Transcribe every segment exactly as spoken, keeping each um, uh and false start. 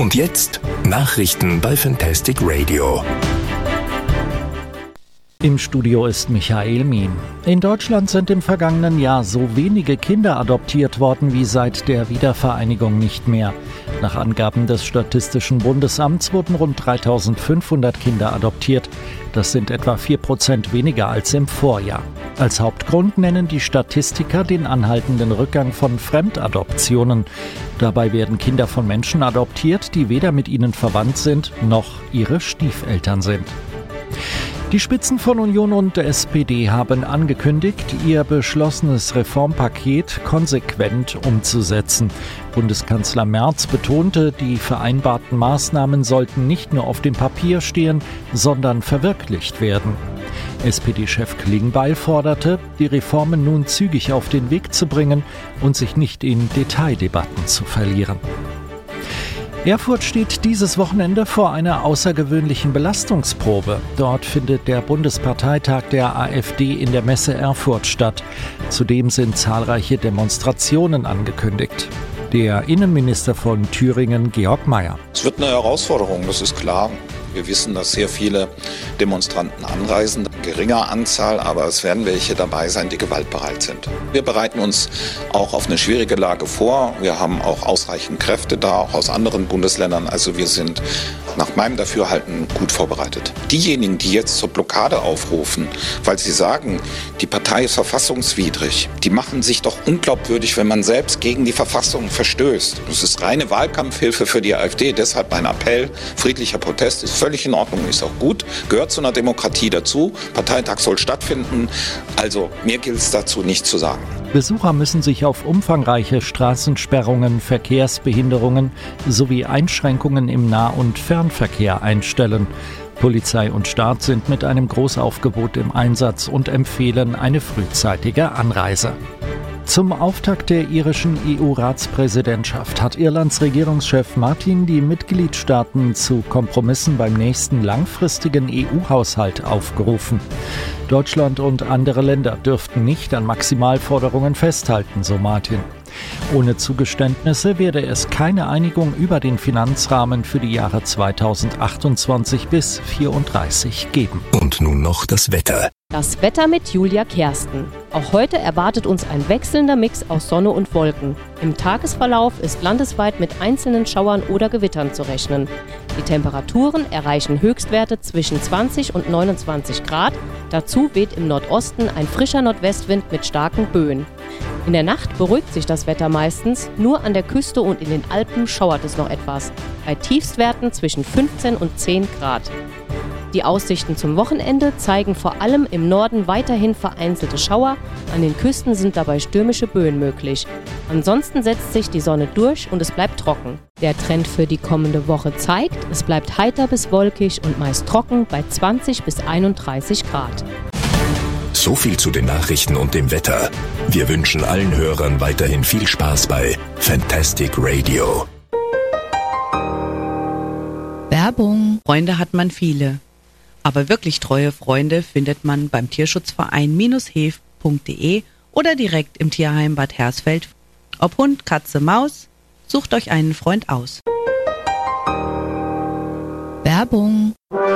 Und jetzt Nachrichten bei Fantastic Radio. Im Studio ist Michael Mien. In Deutschland sind im vergangenen Jahr so wenige Kinder adoptiert worden wie seit der Wiedervereinigung nicht mehr. Nach Angaben des Statistischen Bundesamts wurden rund dreitausendfünfhundert Kinder adoptiert. Das sind etwa vier Prozent weniger als im Vorjahr. Als Hauptgrund nennen die Statistiker den anhaltenden Rückgang von Fremdadoptionen. Dabei werden Kinder von Menschen adoptiert, die weder mit ihnen verwandt sind, noch ihre Stiefeltern sind. Die Spitzen von Union und der S P D haben angekündigt, ihr beschlossenes Reformpaket konsequent umzusetzen. Bundeskanzler Merz betonte, die vereinbarten Maßnahmen sollten nicht nur auf dem Papier stehen, sondern verwirklicht werden. S P D-Chef Klingbeil forderte, die Reformen nun zügig auf den Weg zu bringen und sich nicht in Detaildebatten zu verlieren. Erfurt steht dieses Wochenende vor einer außergewöhnlichen Belastungsprobe. Dort findet der Bundesparteitag der AfD in der Messe Erfurt statt. Zudem sind zahlreiche Demonstrationen angekündigt. Der Innenminister von Thüringen, Georg Mayer. Es wird eine Herausforderung, das ist klar. Wir wissen, dass sehr viele Demonstranten anreisen, geringer Anzahl, aber es werden welche dabei sein, die gewaltbereit sind. Wir bereiten uns auch auf eine schwierige Lage vor. Wir haben auch ausreichend Kräfte da, auch aus anderen Bundesländern. Also wir sind nach meinem Dafürhalten gut vorbereitet. Diejenigen, die jetzt zur Blockade aufrufen, weil sie sagen, die Partei ist verfassungswidrig, die machen sich doch unglaubwürdig, wenn man selbst gegen die Verfassung verstößt. Das ist reine Wahlkampfhilfe für die AfD. Deshalb mein Appell, friedlicher Protest ist völlig in Ordnung, ist auch gut, gehört zu einer Demokratie dazu. Parteitag soll stattfinden, also mir gilt es dazu nicht zu sagen. Besucher müssen sich auf umfangreiche Straßensperrungen, Verkehrsbehinderungen sowie Einschränkungen im Nah- und Fernverkehr einstellen. Polizei und Staat sind mit einem Großaufgebot im Einsatz und empfehlen eine frühzeitige Anreise. Zum Auftakt der irischen E U-Ratspräsidentschaft hat Irlands Regierungschef Martin die Mitgliedstaaten zu Kompromissen beim nächsten langfristigen E U-Haushalt aufgerufen. Deutschland und andere Länder dürften nicht an Maximalforderungen festhalten, so Martin. Ohne Zugeständnisse werde es keine Einigung über den Finanzrahmen für die Jahre zweitausendachtundzwanzig bis zweitausendvierunddreißig geben. Und nun noch das Wetter. Das Wetter mit Julia Kersten. Auch heute erwartet uns ein wechselnder Mix aus Sonne und Wolken. Im Tagesverlauf ist landesweit mit einzelnen Schauern oder Gewittern zu rechnen. Die Temperaturen erreichen Höchstwerte zwischen zwanzig und neunundzwanzig Grad. Dazu weht im Nordosten ein frischer Nordwestwind mit starken Böen. In der Nacht beruhigt sich das Wetter meistens, nur an der Küste und in den Alpen schauert es noch etwas. Bei Tiefstwerten zwischen fünfzehn und zehn Grad. Die Aussichten zum Wochenende zeigen vor allem im Norden weiterhin vereinzelte Schauer, an den Küsten sind dabei stürmische Böen möglich. Ansonsten setzt sich die Sonne durch und es bleibt trocken. Der Trend für die kommende Woche zeigt, es bleibt heiter bis wolkig und meist trocken bei zwanzig bis einunddreißig Grad. So viel zu den Nachrichten und dem Wetter. Wir wünschen allen Hörern weiterhin viel Spaß bei Fantastic Radio. Werbung. Freunde hat man viele. Aber wirklich treue Freunde findet man beim Tierschutzverein heef punkt de oder direkt im Tierheim Bad Hersfeld. Ob Hund, Katze, Maus, sucht euch einen Freund aus. Werbung.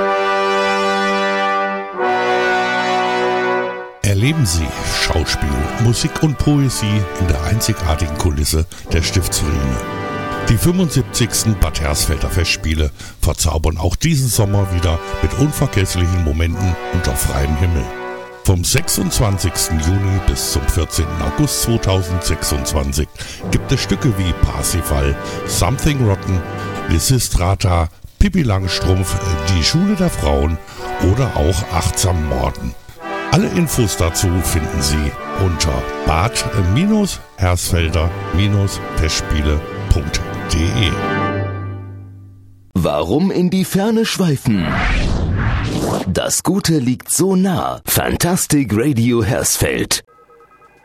Erleben Sie Schauspiel, Musik und Poesie in der einzigartigen Kulisse der Stiftsruine. Die fünfundsiebzigsten Bad Hersfelder Festspiele verzaubern auch diesen Sommer wieder mit unvergesslichen Momenten unter freiem Himmel. Vom sechsundzwanzigsten Juni bis zum vierzehnten August zweitausendsechsundzwanzig gibt es Stücke wie Parsifal, Something Rotten, Lysistrata, Pippi Langstrumpf, Die Schule der Frauen oder auch Achtsam Morden. Alle Infos dazu finden Sie unter bad hersfelder festspiele punkt de. Warum in die Ferne schweifen? Das Gute liegt so nah. Fantastic Radio Hersfeld.